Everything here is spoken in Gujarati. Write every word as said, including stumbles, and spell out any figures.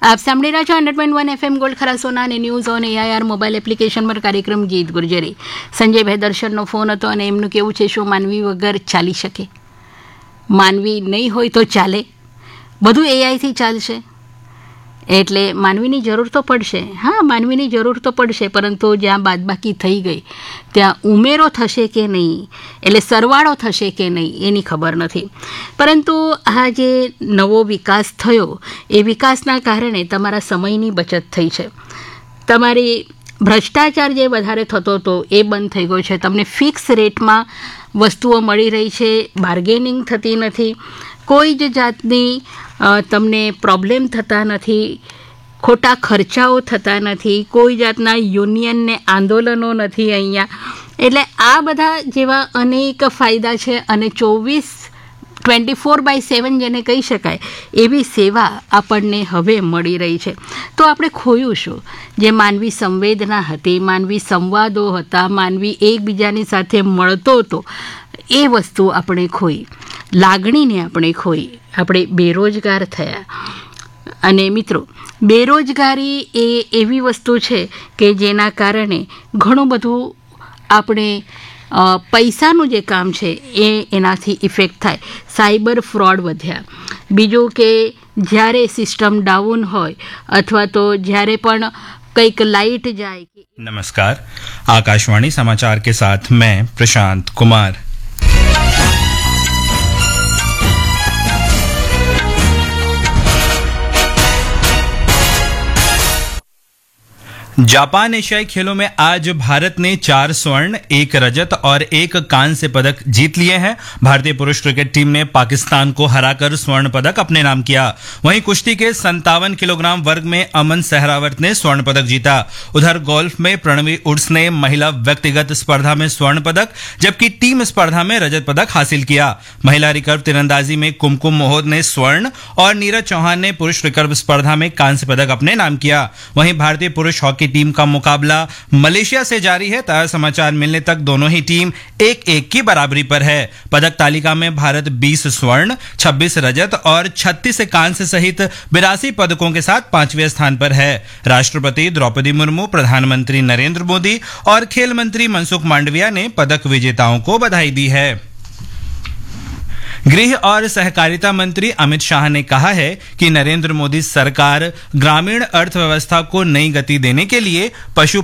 આપ સાંભળી રહ્યા છો hundred point one FM gold ખરા સોના અને news on AIR mobile application પર કાર્યક્રમ ગીત ગુર્જરી. સંજયભાઈ દર્શનનો ફોન હતો અને એમનું કેવું છે, શું માનવી વગર ચાલી શકે? માનવી નહીં હોય તો ચાલે? બધું એઆઈથી ચાલશે એટલે માનવીની જરૂર તો પડશે. હા, માનવીની જરૂર તો પડશે, પરંતુ જ્યાં બાદબાકી થઈ ગઈ ત્યાં ઉમેરો થશે કે નહીં, એટલે સરવાળો થશે કે નહીં એની ખબર નથી. પરંતુ આ જે નવો વિકાસ થયો એ વિકાસના કારણે તમારા સમયની બચત થઈ છે. તમારી ભ્રષ્ટાચાર જે વધારે થતો હતો એ બંધ થઈ ગયો છે. તમને ફિક્સ રેટમાં વસ્તુઓ મળી રહી છે, બાર્ગેનિંગ થતી નથી, કોઈ જ જાતની તમને પ્રોબ્લેમ થતા નથી, ખોટા ખર્ચાઓ થતા નથી, કોઈ જાતના યુનિયનને આંદોલનો નથી અહીંયા. એટલે આ બધા જેવા અનેક ફાયદા છે અને ચોવીસ ટ્વેન્ટી ફોર બાય સેવન જેને કહી શકાય એવી સેવા આપણને હવે મળી રહી છે. તો આપણે ખોયું શું? જે માનવી સંવેદના હતી, માનવી સંવાદો હતા, માનવી એકબીજાની સાથે મળતો હતો, એ વસ્તુ આપણે ખોઈ, લાગણીને આપણે ખોઈ, આપણે બેરોજગાર થયા. અને મિત્રો, બેરોજગારી એ એવી વસ્તુ છે કે જેના કારણે ઘણું બધું આપણે પૈસાનું જે કામ છે એ એનાથી ઇફેક્ટ થાય. સાયબર ફ્રોડ વધ્યા. બીજું કે જ્યારે સિસ્ટમ ડાઉન હોય અથવા તો જ્યારે પણ કંઈક લાઇટ જાય. नमस्कार, आकाशवाणी समाचार के साथ मैं प्रशांत कुमार. जापान एशियाई खेलों में आज भारत ने चार स्वर्ण, एक रजत और एक कांस्य पदक जीत लिए हैं. भारतीय पुरुष क्रिकेट टीम ने पाकिस्तान को हराकर स्वर्ण पदक अपने नाम किया. वहीं कुश्ती के संतावन किलोग्राम वर्ग में अमन सहरावत ने स्वर्ण पदक जीता. उधर गोल्फ में प्रणवी उड्स ने महिला व्यक्तिगत स्पर्धा में स्वर्ण पदक जबकि टीम स्पर्धा में रजत पदक हासिल किया. महिला रिकर्व तीरंदाजी में कुमकुम मोहोद ने स्वर्ण और नीरज चौहान ने पुरुष रिकर्व स्पर्धा में कांस्य पदक अपने नाम किया. वहीं भारतीय पुरुष हॉकी टीम का मुकाबला मलेशिया से जारी है. ताजा समाचार मिलने तक दोनों ही टीम एक एक की बराबरी पर है. पदक तालिका में भारत बीस स्वर्ण, छब्बीस रजत और छत्तीस कांस्य सहित बिरासी पदकों के साथ पांचवें स्थान पर है. राष्ट्रपति द्रौपदी मुर्मू, प्रधानमंत्री नरेंद्र मोदी और खेल मंत्री मनसुख मांडविया ने पदक विजेताओं को बधाई दी है. गृह और सहकारिता मंत्री अमित शाह ने कहा है कि नरेंद्र मोदी सरकार ग्रामीण अर्थव्यवस्था को नई गति देने के लिए पशु